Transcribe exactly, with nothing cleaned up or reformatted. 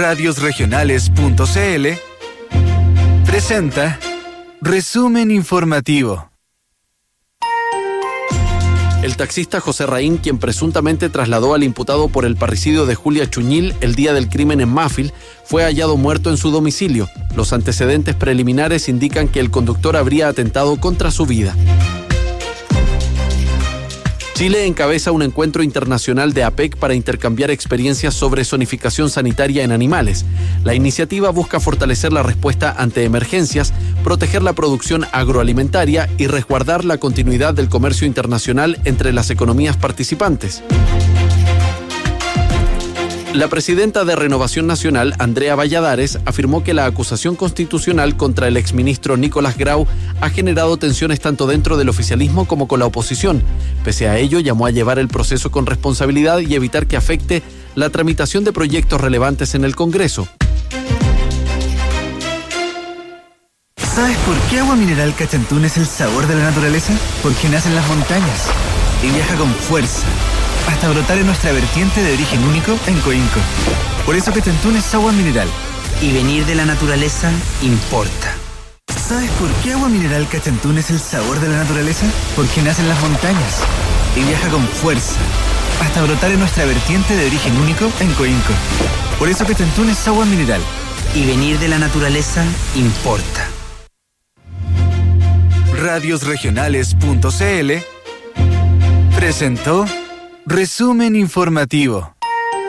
radios regionales punto c l presenta Resumen Informativo. El taxista José Raín, quien presuntamente trasladó al imputado por el parricidio de Julia Chuñil el día del crimen en Mafil, fue hallado muerto en su domicilio. Los antecedentes preliminares indican que el conductor habría atentado contra su vida. Chile encabeza un encuentro internacional de A P E C para intercambiar experiencias sobre zonificación sanitaria en animales. La iniciativa busca fortalecer la respuesta ante emergencias, proteger la producción agroalimentaria y resguardar la continuidad del comercio internacional entre las economías participantes. La presidenta de Renovación Nacional, Andrea Valladares, afirmó que la acusación constitucional contra el exministro Nicolás Grau ha generado tensiones tanto dentro del oficialismo como con la oposición. Pese a ello, llamó a llevar el proceso con responsabilidad y evitar que afecte la tramitación de proyectos relevantes en el Congreso. ¿Sabes por qué Agua Mineral Cachantún es el sabor de la naturaleza? Porque nace en las montañas y viaja con fuerza hasta brotar en nuestra vertiente de origen único en Coinco. Por eso Cachantún es agua mineral. Y venir de la naturaleza importa. ¿Sabes por qué Agua Mineral Cachantún es el sabor de la naturaleza? Porque nace en las montañas y viaja con fuerza hasta brotar en nuestra vertiente de origen único en Coinco. Por eso Cachantún es agua mineral. Y venir de la naturaleza importa. radios regionales punto c l presentó Resumen Informativo.